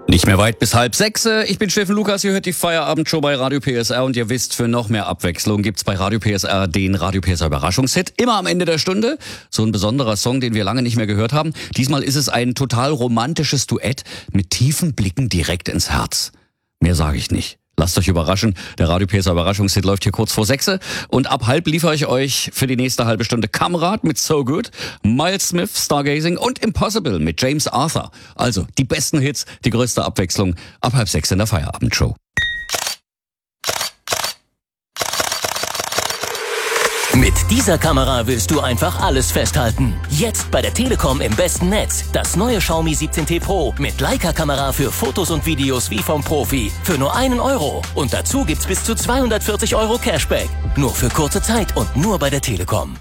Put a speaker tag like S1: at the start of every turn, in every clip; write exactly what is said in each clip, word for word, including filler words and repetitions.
S1: Nicht mehr weit bis halb sechs. Ich bin Steffen Lukas, ihr hört die Feierabendshow bei Radio P S R und ihr wisst, für noch mehr Abwechslung gibt's bei Radio P S R den Radio P S R Überraschungshit. Immer am Ende der Stunde. So ein besonderer Song, den wir lange nicht mehr gehört haben. Diesmal ist es ein total romantisches Duett mit tiefen Blicken direkt ins Herz. Mehr sage ich nicht. Lasst euch überraschen. Der Radio P S R Überraschungshit läuft hier kurz vor sechs. Und ab halb liefere ich euch für die nächste halbe Stunde Kamerad mit So Good, Miles Smith, Stargazing und Impossible mit James Arthur. Also die besten Hits, die größte Abwechslung ab halb sechs in der Feierabendshow.
S2: Mit dieser Kamera willst du einfach alles festhalten. Jetzt bei der Telekom im besten Netz. Das neue Xiaomi siebzehn T Pro mit Leica-Kamera für Fotos und Videos wie vom Profi. Für nur einen Euro. Und dazu gibt's bis zu zweihundertvierzig Euro Cashback. Nur für kurze Zeit und nur bei der Telekom.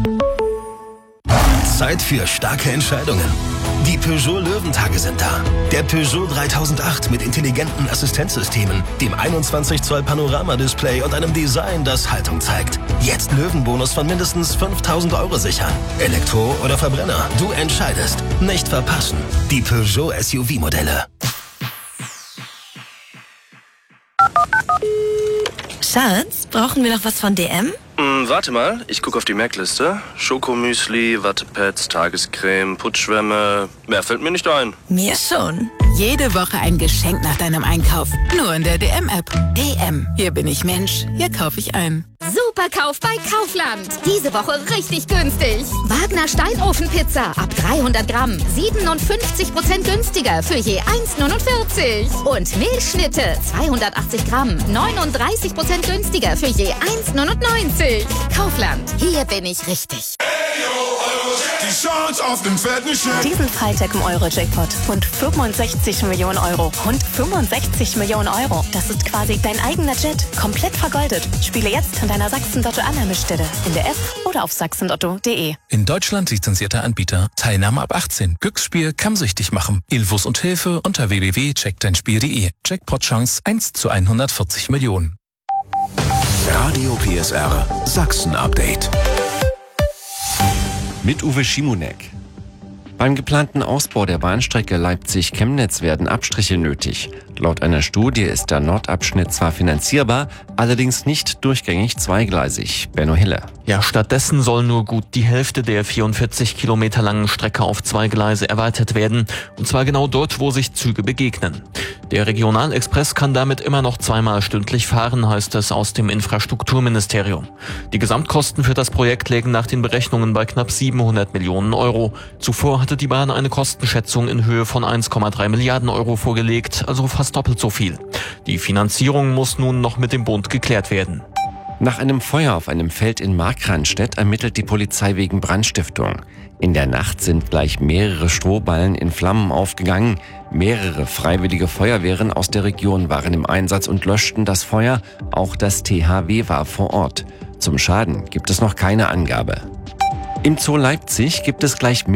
S3: Zeit für starke Entscheidungen. Die Peugeot Löwentage sind da. Der Peugeot dreitausendacht mit intelligenten Assistenzsystemen, dem einundzwanzig Zoll Panoramadisplay und einem Design, das Haltung zeigt. Jetzt Löwenbonus von mindestens fünftausend Euro sichern. Elektro oder Verbrenner, du entscheidest. Nicht verpassen. Die Peugeot S U V-Modelle.
S4: Schatz, brauchen wir noch was von D M?
S5: Hm, warte mal, ich gucke auf die Merkliste. Schokomüsli, Wattepads, Tagescreme, Putzschwämme. Mehr fällt mir nicht ein.
S4: Mir schon.
S6: Jede Woche ein Geschenk nach deinem Einkauf. Nur in der D M-App. D M. Hier bin ich Mensch. Hier kaufe ich ein.
S7: Superkauf bei Kaufland. Diese Woche richtig günstig. Wagner Steinofenpizza ab dreihundert Gramm. siebenundfünfzig Prozent günstiger für je eins neunundvierzig. Und Milchschnitte zweihundertachtzig Gramm. neununddreißig Prozent günstiger für je eins neunundneunzig. Kaufland. Hier bin ich richtig.
S8: Die Chance auf den fetten Scheck.
S9: Diesen Freitag im Euro-Jackpot. Rund fünfundsechzig Millionen Euro. Rund fünfundsechzig Millionen Euro. Das ist quasi dein eigener Jet. Komplett vergoldet. Spiele jetzt an deiner Sachsen-Lotto-Annahmestelle. In der App oder auf sachsenlotto punkt de.
S10: In Deutschland lizenzierter Anbieter. Teilnahme ab achtzehn. Glücksspiel kann süchtig machen. Infos und Hilfe unter w w w punkt check dein spiel punkt de. Jackpot-Chance eins zu hundertvierzig Millionen.
S3: Radio P S R Sachsen-Update.
S11: Mit Uwe Schimonek. Beim geplanten Ausbau der Bahnstrecke Leipzig-Chemnitz werden Abstriche nötig. Laut einer Studie ist der Nordabschnitt zwar finanzierbar, allerdings nicht durchgängig zweigleisig. Benno Hille.
S12: Ja, stattdessen soll nur gut die Hälfte der vierundvierzig Kilometer langen Strecke auf zwei Gleise erweitert werden. Und zwar genau dort, wo sich Züge begegnen. Der Regionalexpress kann damit immer noch zweimal stündlich fahren, heißt es aus dem Infrastrukturministerium. Die Gesamtkosten für das Projekt lägen nach den Berechnungen bei knapp siebenhundert Millionen Euro. Zuvor hatte die Bahn eine Kostenschätzung in Höhe von eins Komma drei Milliarden Euro vorgelegt, also fast doppelt so viel. Die Finanzierung muss nun noch mit dem Bund geklärt werden.
S11: Nach einem Feuer auf einem Feld in Markranstädt ermittelt die Polizei wegen Brandstiftung. In der Nacht sind gleich mehrere Strohballen in Flammen aufgegangen. Mehrere freiwillige Feuerwehren aus der Region waren im Einsatz und löschten das Feuer. Auch das T H W war vor Ort. Zum Schaden gibt es noch keine Angabe. Im Zoo Leipzig gibt es gleich